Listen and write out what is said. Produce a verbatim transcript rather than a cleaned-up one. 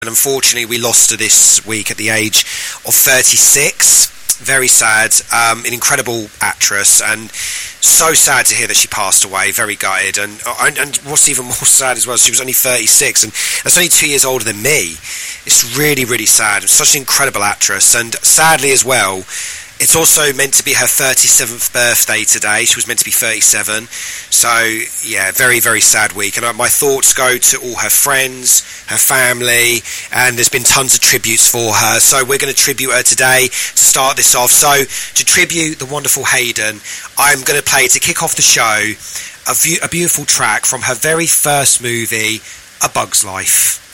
And unfortunately, we lost her this week at the age of thirty-six. Very sad. Um, an incredible actress, and so sad to hear that she passed away. Very gutted. And, and and what's even more sad as well, she was only thirty-six, and that's only two years older than me. It's really, really sad. Such an incredible actress, and sadly as well, it's also meant to be her thirty-seventh birthday today. She was meant to be thirty-seven. So, yeah, very, very sad week. And my thoughts go to all her friends, her family, and there's been tons of tributes for her. So we're going to tribute her today to start this off. So, to tribute the wonderful Hayden, I'm going to play, to kick off the show, a, view, a beautiful track from her very first movie, A Bug's Life.